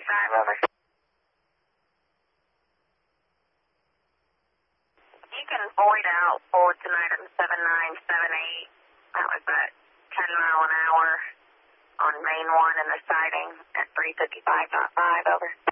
over. You can void out forward tonight on 7978. That was at 10 mile an hour on main 1 and the siding at 355.5, over.